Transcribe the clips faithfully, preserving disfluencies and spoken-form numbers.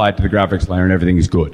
applied to the graphics layer and everything is good.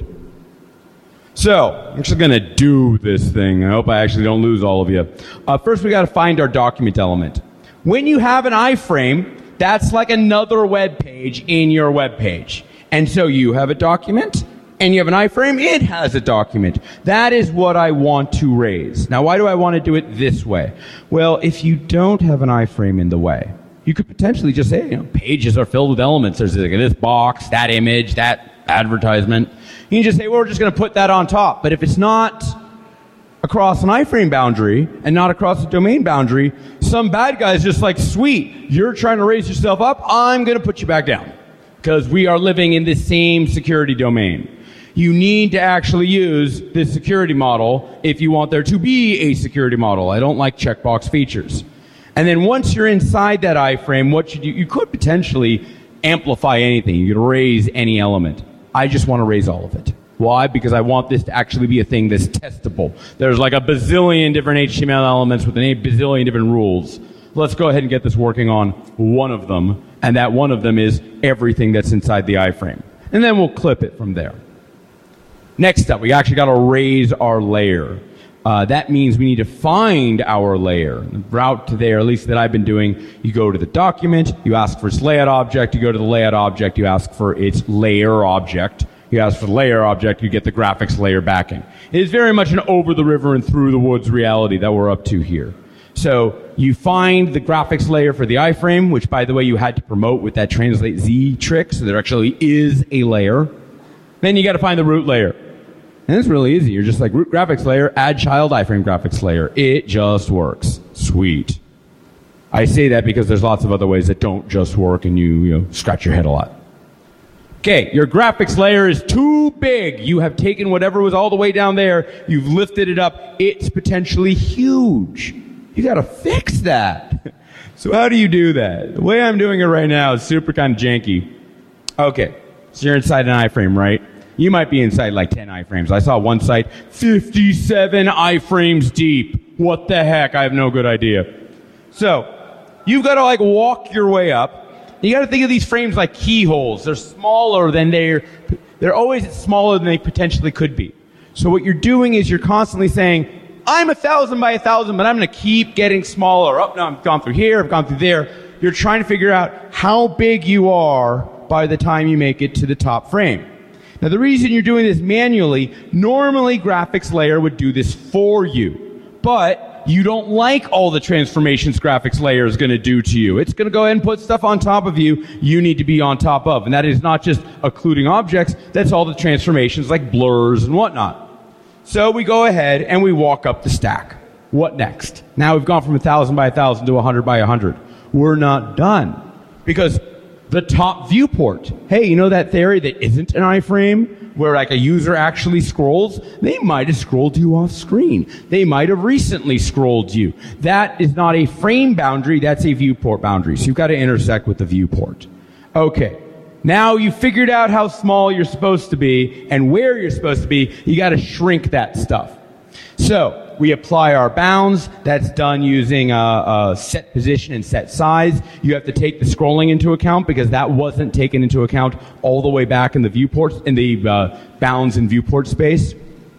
So, I'm just going to do this thing. I hope I actually don't lose all of you. Uh, first, we got to find our document element. When you have an iframe, that's like another web page in your web page. And so you have a document, and you have an iframe, it has a document. That is what I want to raise. Now, why do I want to do it this way? Well, if you don't have an iframe in the way, you could potentially just say, you know, pages are filled with elements. There's like this box, that image, that advertisement. You can just say, well, we're just going to put that on top. But if it's not across an iframe boundary and not across the domain boundary, some bad guy is just like, sweet, you're trying to raise yourself up, I'm going to put you back down. Because we are living in the same security domain. You need to actually use this security model if you want there to be a security model. I don't like checkbox features. And then once you're inside that iframe, what you do, you could potentially amplify anything. You could raise any element. I just want to raise all of it. Why? Because I want this to actually be a thing that's testable. There's like a bazillion different H T M L elements with a bazillion different rules. Let's go ahead and get this working on one of them. And that one of them is everything that's inside the iframe. And then we'll clip it from there. Next up, we actually got to raise our layer. Uh, that means we need to find our layer. The route to there, at least that I've been doing, you go to the document, you ask for its layout object, you go to the layout object, you ask for its layer object. You ask for the layer object, you get the graphics layer backing. It is very much an over the river and through the woods reality that we're up to here. So you find the graphics layer for the iframe, which, by the way, you had to promote with that translate Z trick, so there actually is a layer. Then you got to find the root layer. And it's really easy. You're just like root graphics layer, add child iframe graphics layer. It just works. Sweet. I say that because there's lots of other ways that don't just work and you, you know, scratch your head a lot. Okay, your graphics layer is too big. You have taken whatever was all the way down there, you've lifted it up, it's potentially huge. You gotta fix that. So how do you do that? The way I'm doing it right now is super kind of janky. Okay, so you're inside an iframe, right? You might be inside like ten iframes. I saw one site, fifty-seven iframes deep. What the heck? I have no good idea. So, you've got to like walk your way up. You got to think of these frames like keyholes. They're smaller than they're, they're always smaller than they potentially could be. So what you're doing is you're constantly saying, I'm a thousand by a thousand, but I'm going to keep getting smaller. Oh, no, I've gone through here, I've gone through there. You're trying to figure out how big you are by the time you make it to the top frame. Now the reason you're doing this manually, normally graphics layer would do this for you. But you don't like all the transformations graphics layer is going to do to you. It's going to go ahead and put stuff on top of you you need to be on top of. And that is not just occluding objects, that's all the transformations like blurs and whatnot. So we go ahead and we walk up the stack. What next? Now we've gone from a thousand by a thousand to a hundred by a hundred. We're not done. Because the top viewport, hey, you know that theory that isn't an iframe? Where like a user actually scrolls, they might have scrolled you off screen. They might have recently scrolled you. That is not a frame boundary, that's a viewport boundary. So you've got to intersect with the viewport. Okay. Now you've figured out how small you're supposed to be and where you're supposed to be. You got to shrink that stuff. So we apply our bounds. That's done using a, a set position and set size. You have to take the scrolling into account because that wasn't taken into account all the way back in the viewports, in the uh, bounds and viewport space.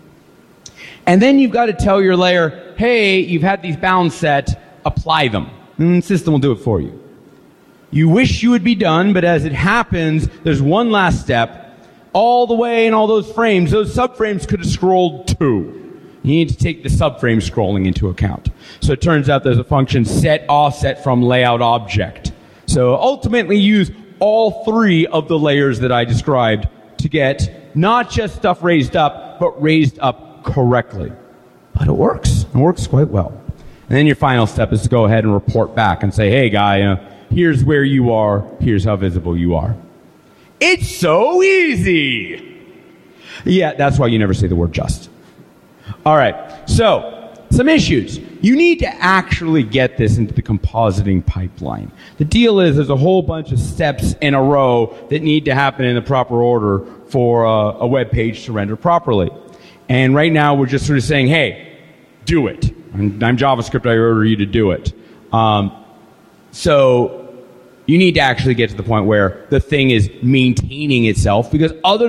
And then you've got to tell your layer, hey, you've had these bounds set, apply them. And the system will do it for you. You wish you would be done, but as it happens, there's one last step. All the way in all those frames, those subframes could have scrolled too. You need to take the subframe scrolling into account. So it turns out there's a function set offset from layout object. So ultimately use all three of the layers that I described to get not just stuff raised up, but raised up correctly. But it works. It works quite well. And then your final step is to go ahead and report back and say, hey guy, uh, here's where you are, here's how visible you are. It's so easy! Yeah, that's why you never say the word just. All right, so some issues. You need to actually get this into the compositing pipeline. The deal is there's a whole bunch of steps in a row that need to happen in the proper order for a, a web page to render properly. And right now we're just sort of saying, hey, do it. I'm, I'm JavaScript, I order you to do it. Um, so You need to actually get to the point where the thing is maintaining itself, because other